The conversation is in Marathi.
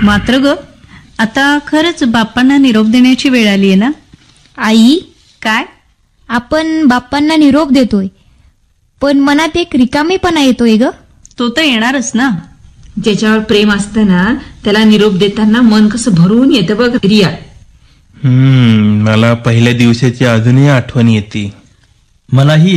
मात्र ग, आता खरंच बाप्पांना निरोप देण्याची वेळ आली आहे ना. आई, काय? आपण बाप्पांना निरोप देतोय, पण मनात एक रिकामीपणा येतोय ग. तो तर येणारच ना. ज्याच्यावर प्रेम असतं ना त्याला निरोप देताना मन कसं भरून येतं बघ रिया. मला पहिल्या दिवसाची अजूनही आठवण येते. मलाही